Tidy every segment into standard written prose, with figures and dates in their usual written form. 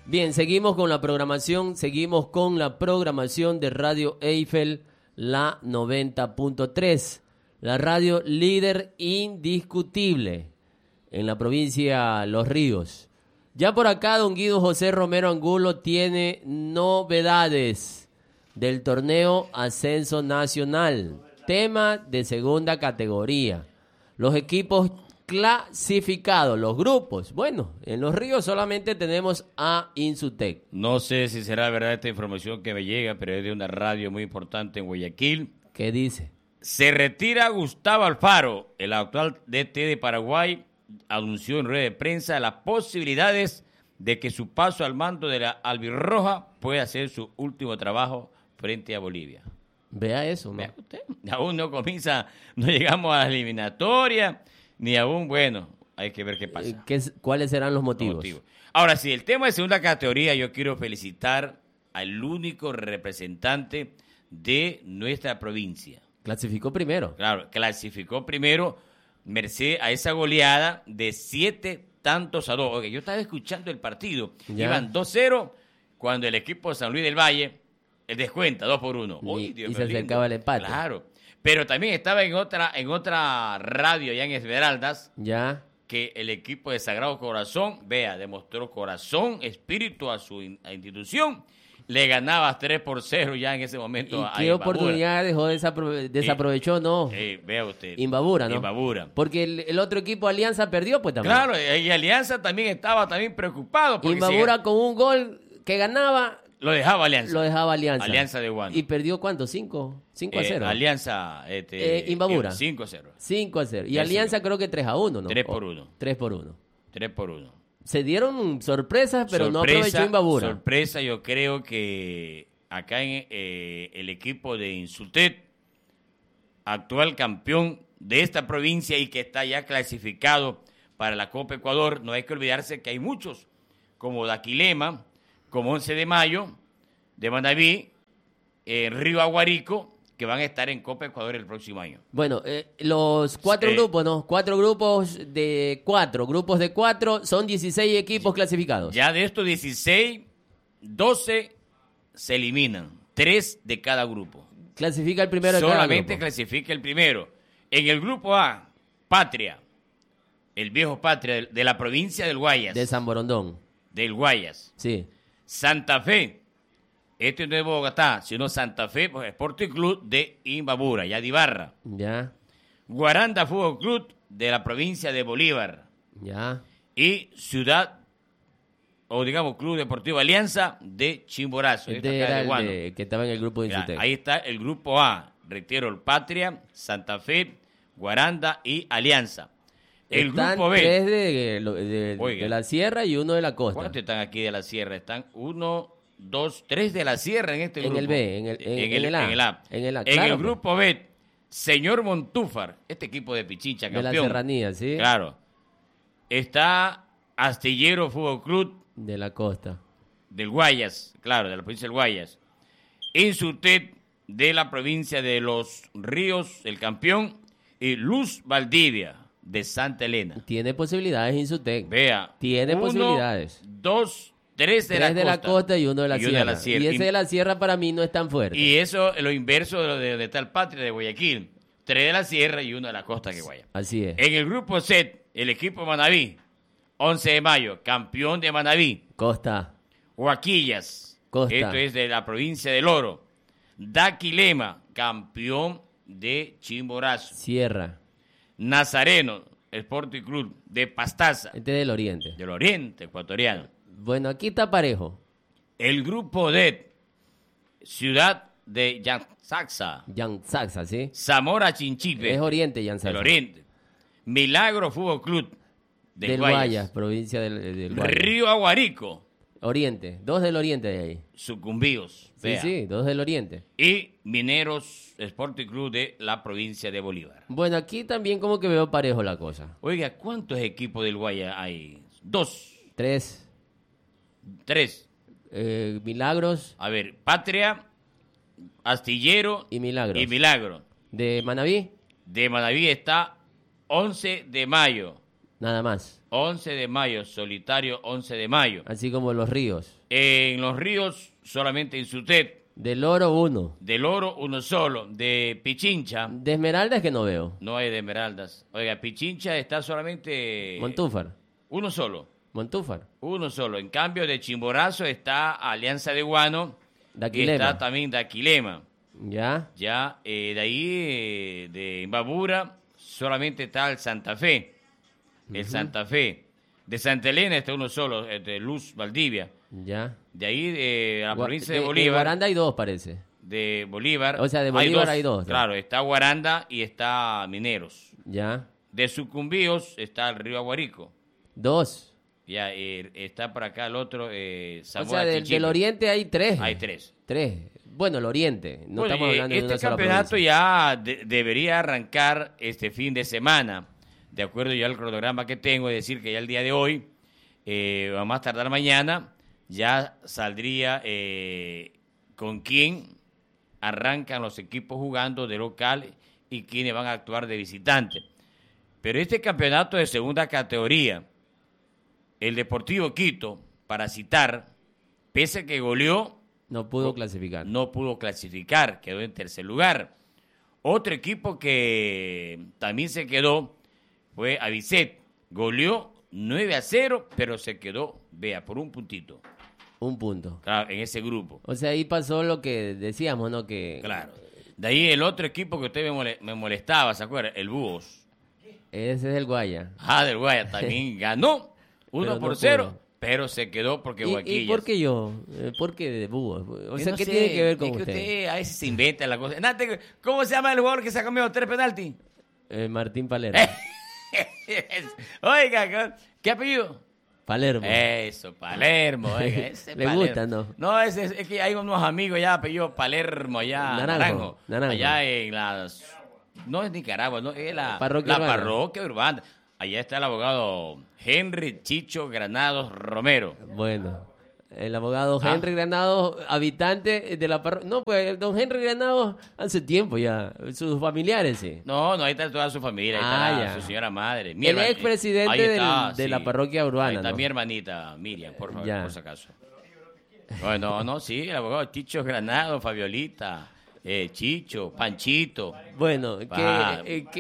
Bien, seguimos con la programación de Radio Eiffel, la 90.3, la radio líder indiscutible en la provincia Los Ríos. Ya por acá don Guido José Romero Angulo tiene novedades del torneo Ascenso Nacional, tema de segunda categoría. Los equipos clasificados, los grupos. Bueno, en Los Ríos solamente tenemos a Insutec. No sé si será verdad esta información que me llega, pero es de una radio muy importante en Guayaquil. ¿Qué dice? Se retira Gustavo Alfaro, el actual DT de Paraguay, anunció en rueda de prensa las posibilidades de que su paso al mando de la albirroja pueda hacer su último trabajo frente a Bolivia. Vea eso, ¿no? Vea usted, aún no llegamos a la eliminatoria, ni aún, bueno, hay que ver qué pasa. ¿Cuáles serán los motivos? Ahora, sí, el tema de segunda categoría, yo quiero felicitar al único representante de nuestra provincia. Clasificó primero. Claro, clasificó primero, merced a esa goleada de 7-2. Oye, yo estaba escuchando el partido, iban 2-0 cuando el equipo de San Luis del Valle descuenta 2-1. Y se acercaba el empate. Claro. Pero también estaba en otra radio allá en Esmeraldas, ya, que el equipo de Sagrado Corazón, demostró corazón, espíritu a su institución, le ganaba 3-0 ya en ese momento. ¿Y qué oportunidad dejó desaprovechó? No. Vea usted. Imbabura, ¿no? Imbabura. Porque el otro equipo Alianza perdió, pues también. Claro, y Alianza también estaba preocupado. Imbabura con un gol que ganaba. Lo dejaba Alianza. Alianza de Guano. ¿Y perdió cuánto? 5-0. Alianza. Imbabura. 5-0. 5-0. Y Alianza creo que 3-1, ¿no? 3-1. 3-1. Se dieron sorpresas, pero no aprovechó Imbabura. Sorpresa, yo creo que acá en el equipo de Insutec, actual campeón de esta provincia y que está ya clasificado para la Copa Ecuador, no hay que olvidarse que hay muchos, como Daquilema, como 11 de Mayo, de Manaví, Río Aguarico, que van a estar en Copa Ecuador el próximo año. Bueno, los 4 grupos, ¿no? 4 grupos de 4. Grupos de 4 son 16 equipos clasificados. Ya de estos 16, 12 se eliminan. 3 de cada grupo. Clasifica el primero de cada grupo. Solamente clasifica el primero. En el grupo A, Patria, el viejo Patria de la provincia del Guayas. De San Borondón. Del Guayas. Sí. Santa Fe. Este no es Bogotá, sino Santa Fe, pues Sporting Club de Imbabura, ya de Ibarra. Ya. Guaranda Fútbol Club de la provincia de Bolívar. Ya. Y Ciudad, o digamos Club Deportivo Alianza de Chimborazo. Este era el que estaba en el grupo de Insutec. Ahí está el grupo A, reitero, el Patria, Santa Fe, Guaranda y Alianza. El grupo B. 3 de la Sierra y 1 de la Costa. ¿Cuántos están aquí de la Sierra? Están 1, 2, 3 de la Sierra en este grupo. En el B, en el A. En el grupo B, Señor Montúfar, este equipo de Pichincha, campeón. De la Serranía, sí. Claro. Está Astillero Fútbol Club. De la Costa. Del Guayas, claro, de la provincia del Guayas. Insutec de la provincia de Los Ríos, el campeón. Y Luz Valdivia de Santa Elena. Tiene posibilidades Insutec. Vea. Tiene posibilidades. 2, 3 de la costa y 1 de la Sierra. Y ese de la Sierra para mí no es tan fuerte. Y eso es lo inverso de donde está el Patria de Guayaquil. 3 de la Sierra y 1 de la costa que Guaya. Así es. En el grupo C, el equipo de Manaví, 11 de mayo, campeón de Manaví. Costa. Huaquillas. Costa. Esto es de la provincia del Oro. Daquilema, campeón de Chimborazo. Sierra. Nazareno, Sporting Club de Pastaza. Este es del oriente. Del oriente ecuatoriano. Bueno, aquí está parejo. El grupo D, Ciudad de Yansaxa. Yansaxa, ¿sí? Zamora Chinchipe. Es oriente, Yansaxa. Del oriente. Milagro Fútbol Club del Guayas, provincia del Guayas. Río Aguarico. Oriente, 2 del oriente de ahí. Sucumbíos. Sí, 2 del oriente. Y Mineros Sporting Club de la provincia de Bolívar. Bueno, aquí también como que veo parejo la cosa. Oiga, ¿cuántos equipos del Guayas hay? 2. 3. Milagros. A ver, Patria, Astillero y Milagros. Milagro. ¿De Manaví? De Manaví está 11 de mayo. Nada más. 11 de mayo, solitario 11 de mayo. Así como los ríos. En los ríos, solamente Insutet. Del Oro, 1. Del Oro, uno solo. De Pichincha, De Esmeraldas que no veo. no hay de Esmeraldas. Oiga, Pichincha está solamente Montúfar. uno solo. Montúfar. Uno solo. En cambio, de Chimborazo está Alianza de Guano. Y Daquilema. está también Daquilema. Ya. Ya, de ahí, de Imbabura, solamente está el Santa Fe. El Santa Fe. De Santa Elena está uno solo, de Luz Valdivia. Ya. De ahí, de la provincia de De Bolívar. Guaranda hay 2, parece. De Bolívar. O sea, de Bolívar hay dos, ¿no? Claro, está Guaranda y está Mineros. Ya. De Sucumbíos está el río Aguarico. 2. Ya, está por acá el otro, O Zamora sea, Chichipe. del oriente hay 3. Hay 3. 3. Bueno, el oriente. No Bueno, estamos hablando de este una sola campeonato provincia. ya debería arrancar este fin de semana, de acuerdo ya al cronograma que tengo, es decir, que ya el día de hoy, a más tardar mañana, ya saldría con quién arrancan los equipos jugando de local y quiénes van a actuar de visitante. Pero este campeonato de segunda categoría, el Deportivo Quito, para citar, pese a que goleó, No pudo clasificar. no pudo clasificar, quedó en tercer lugar. Otro equipo que también se quedó fue Avicet, goleó 9-0, pero se quedó, vea, por un puntito, 1 punto. claro, en ese grupo. O sea, ahí pasó lo que decíamos, ¿no? Que Claro. De ahí el otro equipo que usted me molestaba, ¿se acuerda? El Búhos. ese es el Guaya. Del Guaya también ganó 1-0, pudo. pero se quedó porque ¿Y Guaquillas. por qué yo? ¿Por qué de búho? O Yo sea, no ¿qué sé, tiene que ver con es que usted? a veces se inventa la cosa. Nate, ¿cómo se llama el jugador que se ha comido 3 penaltis? Martín Palermo. Oiga, ¿qué apellido? Palermo. Eso, Palermo. Oiga, ese ¿Le Palermo. gusta, no? No, es que hay unos amigos ya apellido Palermo, allá Naranjo. allá en las... No es Nicaragua, no, es la Parroquia Urbana. parroquia urbana. Allá está el abogado Henry Chicho Granados Romero. Bueno, el abogado Henry Granados, habitante de la parroquia. No, pues don Henry Granados hace tiempo ya. Sus familiares, sí. No, ahí está toda su familia, ahí está ya. su señora madre. El expresidente Ahí está, de la sí. parroquia urbana, Ahí está ¿no? mi hermanita Miriam, por favor, Ya. por si acaso. No, sí, el abogado Chicho Granado, Fabiolita, Chicho, Panchito. Bueno, Va.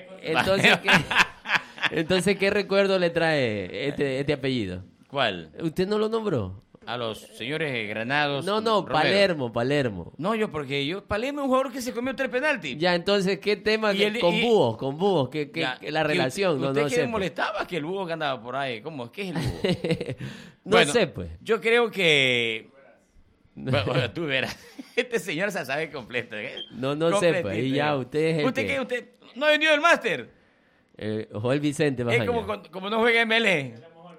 entonces, ¿qué recuerdo le trae este apellido? ¿Cuál? ¿Usted no lo nombró? A los señores Granados. No, Romero. Palermo. No, Palermo es un jugador que se comió 3 penaltis. Ya, entonces, ¿qué tema con búhos? ¿Qué Ya, la relación? ¿Usted No qué sé, le pues. molestaba que el búho que andaba por ahí? ¿Cómo? ¿Qué es el búho? No Bueno, sé, pues. Yo creo que... Bueno, tú verás. Este señor se sabe completo. ¿eh? No sé, pues. Y ya, usted es el ¿Usted que- qué? ¿Usted no ha vendido el máster? Joel Vicente Es Bajaña. como no juega ML.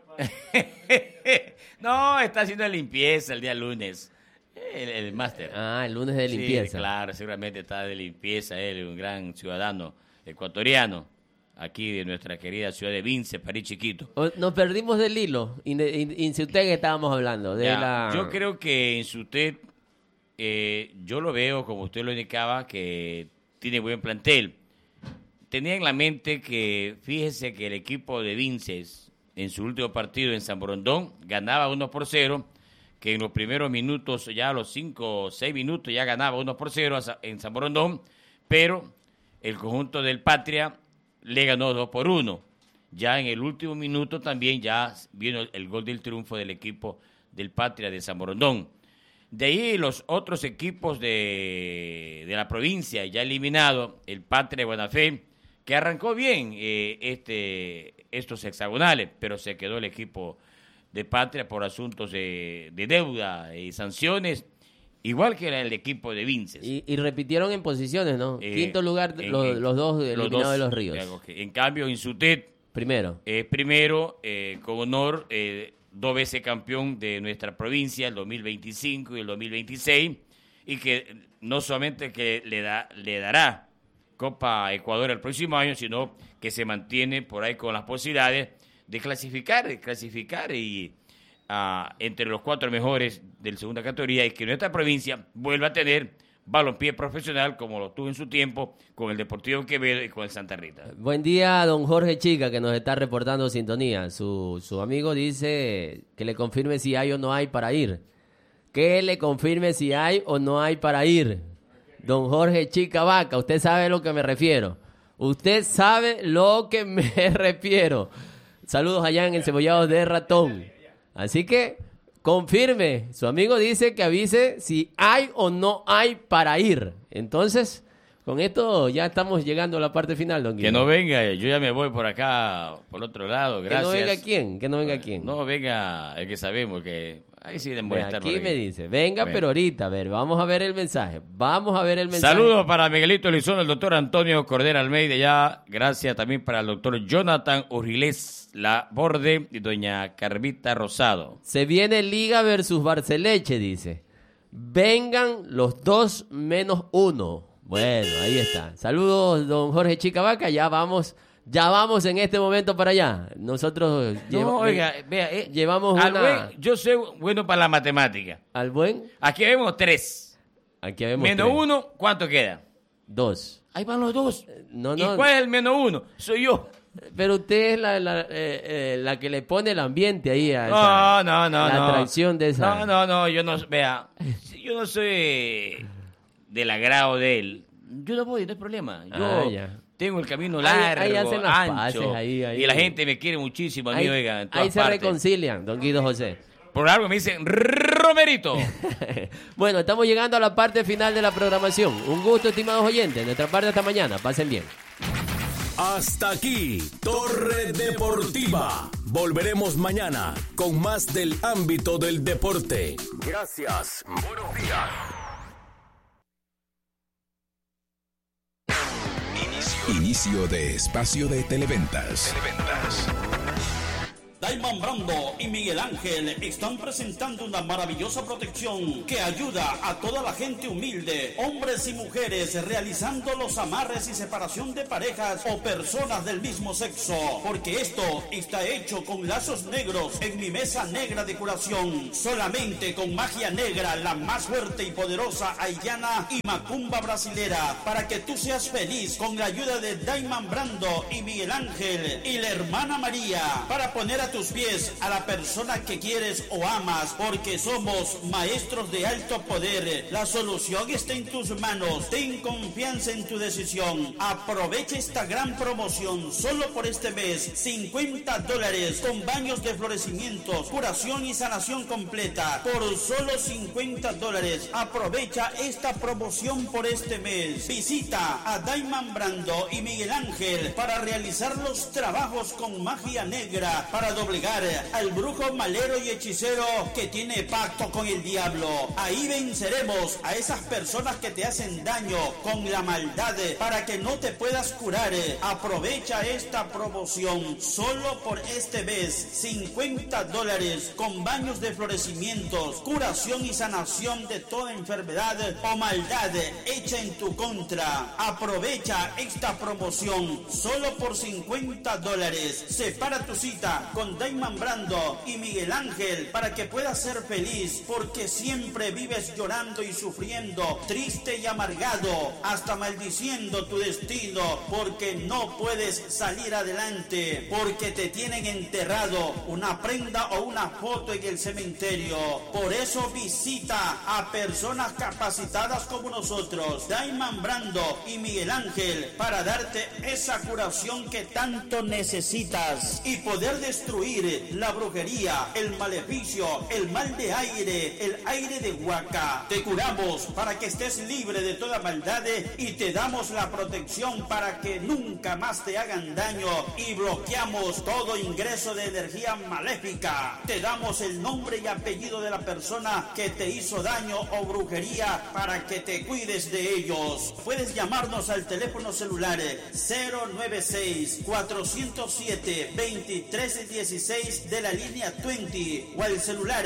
No, está haciendo limpieza el día lunes. El máster. Ah, el lunes de Sí, limpieza. claro, seguramente está de limpieza él, un gran ciudadano ecuatoriano, aquí de nuestra querida ciudad de Vince, París Chiquito. Nos perdimos del hilo. Insulté que estábamos hablando. Yo creo que en su yo lo veo, como usted lo indicaba, que tiene buen plantel. Tenía en la mente que, fíjese que el equipo de Vinces, en su último partido en San Borondón, ganaba 1-0, que en los primeros minutos, ya a los 5 o 6 minutos, ya ganaba 1-0 en San Borondón, pero el conjunto del Patria le ganó 2-1. Ya en el último minuto también ya vino el gol del triunfo del equipo del Patria de San Borondón. De ahí los otros equipos de la provincia ya eliminados, el Patria de Buena Fe, que arrancó bien estos hexagonales, pero se quedó el equipo de Patria por asuntos de deuda y sanciones, igual que el equipo de Vinces. Y repitieron en posiciones, ¿no? Quinto lugar, los dos eliminados de los Ríos. En cambio, Insutet Primero. es primero, con honor, 2 veces campeón de nuestra provincia, el 2025 y el 2026, y que no solamente que le dará Copa Ecuador el próximo año, sino que se mantiene por ahí con las posibilidades de clasificar y entre los 4 mejores de la segunda categoría, y que nuestra provincia vuelva a tener balompié profesional como lo tuvo en su tiempo con el Deportivo Quevedo y con el Santa Rita. Buen día, don Jorge Chica, que nos está reportando sintonía. Su amigo dice que le confirme si hay o no hay para ir. Que le confirme si hay o no hay para ir. Don Jorge Chica Vaca, usted sabe a lo que me refiero. Usted sabe lo que me refiero. Saludos allá en Encebollados de Ratón. Así que confirme. Su amigo dice que avise si hay o no hay para ir. Entonces, con esto ya estamos llegando a la parte final, don Guido. Que no venga, yo ya me voy por acá, por otro lado, gracias. ¿Que no venga quién? ¿Que no venga quién? No venga el que sabemos que... Ahí sí deben estar. Aquí me dice, venga, bueno. Pero ahorita, a ver, vamos a ver el mensaje. Saludos para Miguelito Elizondo, el doctor Antonio Cordera Almeida, ya. Gracias también para el doctor Jonathan Urrilés Laborde y doña Carmita Rosado. Se viene Liga versus Barceleche, dice. Vengan los 2 menos 1. Bueno, ahí está. Saludos, don Jorge Chicavaca, ya vamos en este momento para allá. Nosotros llevamos una... Buen, yo soy bueno para la matemática. ¿Al buen? Aquí vemos 3. Aquí vemos menos 3. 1, ¿cuánto queda? 2. Ahí van los 2. No. ¿Y cuál es el menos 1? Soy yo. Pero usted es la que le pone el ambiente ahí a esa, la atracción de esa... No, yo no soy del agrado de él. Yo no voy, no hay problema. Yo... Tengo el camino largo, ahí hacen las ancho, paces, ahí. Y la gente me quiere muchísimo a mí, oiga, en todas ahí se partes. reconcilian, don Guido José. Por algo me dicen Romerito. Bueno, estamos llegando a la parte final de la programación. Un gusto, estimados oyentes. Nuestra parte hasta mañana. Pasen bien. Hasta aquí, Torre Deportiva. Volveremos mañana con más del ámbito del deporte. Gracias. Buenos días. Inicio de espacio de televentas. Daiman Brando y Miguel Ángel están presentando una maravillosa protección que ayuda a toda la gente humilde, hombres y mujeres, realizando los amarres y separación de parejas o personas del mismo sexo, porque esto está hecho con lazos negros en mi mesa negra de curación, solamente con magia negra, la más fuerte y poderosa haitiana y macumba brasilera, para que tú seas feliz con la ayuda de Daiman Brando y Miguel Ángel y la hermana María, para poner a tus pies a la persona que quieres o amas, porque somos maestros de alto poder. La solución está en tus manos. Ten confianza en tu decisión. Aprovecha esta gran promoción solo por este mes. $50 con baños de florecimientos, curación y sanación completa por solo $50. Aprovecha esta promoción por este mes. Visita a Daiman Brando y Miguel Ángel para realizar los trabajos con magia negra, para doblegar al brujo, malero y hechicero que tiene pacto con el diablo. Ahí venceremos a esas personas que te hacen daño con la maldad, para que no te puedas curar. Aprovecha esta promoción solo por este mes. $50 con baños de florecimientos, curación y sanación de toda enfermedad o maldad hecha en tu contra. Aprovecha esta promoción solo por $50. Separa tu cita con Daiman Brando y Miguel Ángel para que puedas ser feliz, porque siempre vives llorando y sufriendo, triste y amargado, hasta maldiciendo tu destino, porque no puedes salir adelante, porque te tienen enterrado una prenda o una foto en el cementerio. Por eso visita a personas capacitadas como nosotros, Daiman Brando y Miguel Ángel, para darte esa curación que tanto necesitas y poder destruir la brujería, el maleficio, el mal de aire, el aire de Huaca. Te curamos para que estés libre de toda maldad y te damos la protección para que nunca más te hagan daño, y bloqueamos todo ingreso de energía maléfica. Te damos el nombre y apellido de la persona que te hizo daño o brujería para que te cuides de ellos. Puedes llamarnos al teléfono celular 096-407-2316 de la línea 20 o al celular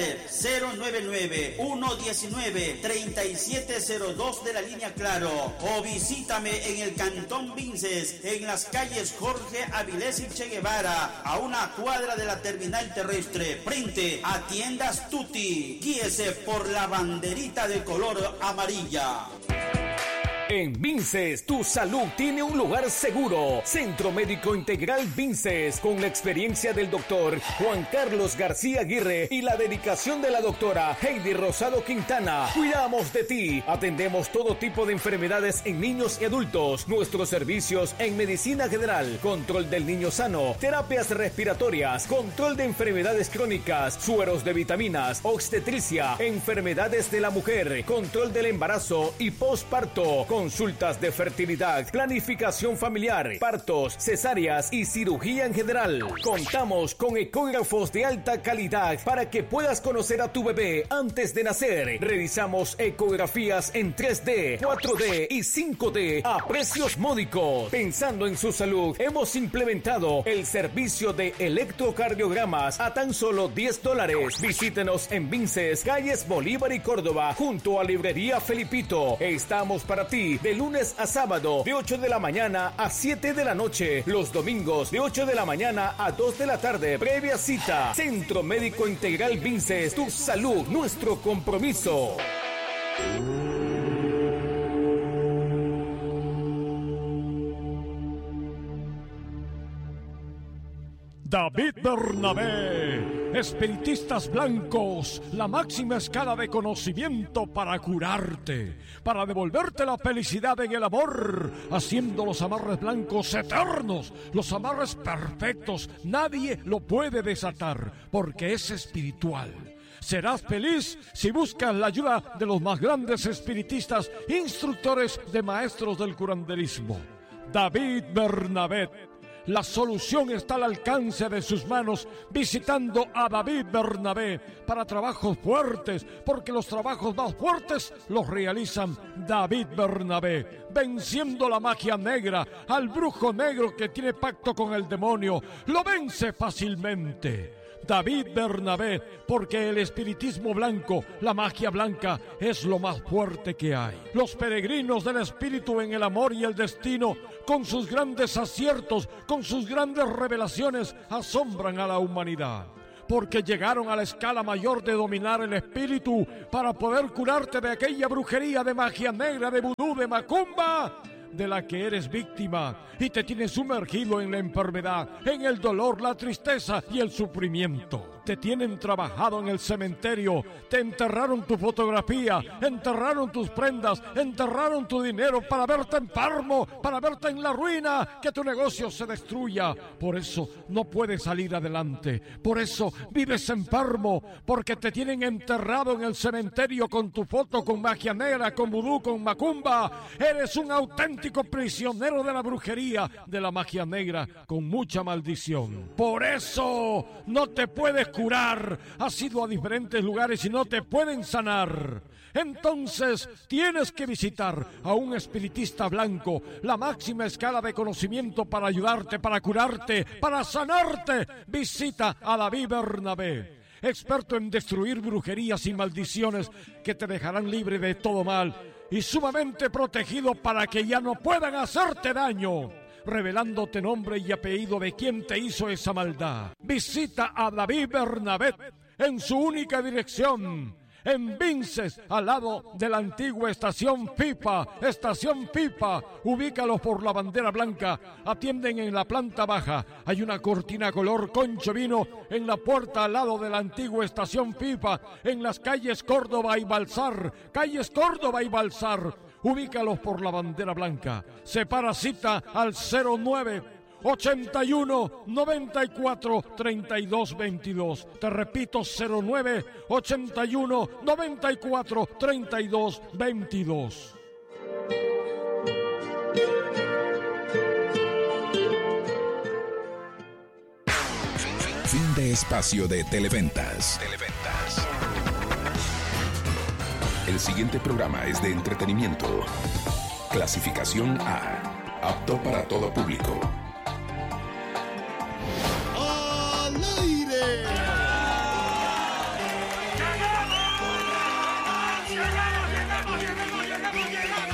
099-119-3702 de la línea Claro, o visítame en el Cantón Vinces, en las calles Jorge Avilés y Che Guevara, a una cuadra de la terminal terrestre, frente a Tiendas Tutti. Guíese por la banderita de color amarilla. En Vinces, tu salud tiene un lugar seguro. Centro Médico Integral Vinces, con la experiencia del doctor Juan Carlos García Aguirre y la dedicación de la doctora Heidi Rosado Quintana. Cuidamos de ti. Atendemos todo tipo de enfermedades en niños y adultos. Nuestros servicios en medicina general, control del niño sano, terapias respiratorias, control de enfermedades crónicas, sueros de vitaminas, obstetricia, enfermedades de la mujer, control del embarazo y posparto. Consultas de fertilidad, planificación familiar, partos, cesáreas y cirugía en general. Contamos con ecógrafos de alta calidad para que puedas conocer a tu bebé antes de nacer. Realizamos ecografías en 3D, 4D y 5D a precios módicos. Pensando en su salud, hemos implementado el servicio de electrocardiogramas a tan solo $10. Visítenos en Vinces, calles Bolívar y Córdoba, junto a Librería Felipito. Estamos para ti de lunes a sábado, de 8 de la mañana a 7 de la noche. Los domingos, de 8 de la mañana a 2 de la tarde. Previa cita. Centro Médico Integral Vinces. Tu salud, nuestro compromiso. David Bernabé, espiritistas blancos, la máxima escala de conocimiento para curarte, para devolverte la felicidad en el amor, haciendo los amarres blancos eternos, los amarres perfectos. Nadie lo puede desatar porque es espiritual. Serás feliz si buscas la ayuda de los más grandes espiritistas, instructores de maestros del curanderismo. David Bernabé. La solución está al alcance de sus manos, visitando a David Bernabé para trabajos fuertes, porque los trabajos más fuertes los realizan David Bernabé, venciendo la magia negra, al brujo negro que tiene pacto con el demonio, lo vence fácilmente. David Bernabé, porque el espiritismo blanco, la magia blanca, es lo más fuerte que hay. Los peregrinos del espíritu en el amor y el destino, con sus grandes aciertos, con sus grandes revelaciones, asombran a la humanidad. Porque llegaron a la escala mayor de dominar el espíritu para poder curarte de aquella brujería de magia negra, de vudú, de macumba, de la que eres víctima y te tienes sumergido en la enfermedad, en el dolor, la tristeza y el sufrimiento. Te tienen trabajado en el cementerio, te enterraron tu fotografía, enterraron tus prendas, enterraron tu dinero para verte enfermo, para verte en la ruina, que tu negocio se destruya. Por eso no puedes salir adelante, por eso vives enfermo, porque te tienen enterrado en el cementerio con tu foto, con magia negra, con vudú, con macumba. Eres un auténtico prisionero de la brujería, de la magia negra, con mucha maldición. Por eso no te puedes curar. Has ido a diferentes lugares y no te pueden sanar. Entonces tienes que visitar a un espiritista blanco, la máxima escala de conocimiento para ayudarte, para curarte, para sanarte. Visita a David Bernabé, experto en destruir brujerías y maldiciones que te dejarán libre de todo mal y sumamente protegido para que ya no puedan hacerte daño, revelándote nombre y apellido de quien te hizo esa maldad. Visita a David Bernabé en su única dirección, en Vinces, al lado de la antigua estación FIFA. Ubícalos por la bandera blanca. Atienden en la planta baja. Hay una cortina color concho vino en la puerta al lado de la antigua estación FIFA, en las calles Córdoba y Balsar. Ubícalos por la bandera blanca. Separa cita al 0981 94 32 22. Te repito, 0981 94 32 22. Fin de espacio de Televentas. El siguiente programa es de entretenimiento. Clasificación A. Apto para todo público. ¡Al aire! ¡Llegamos!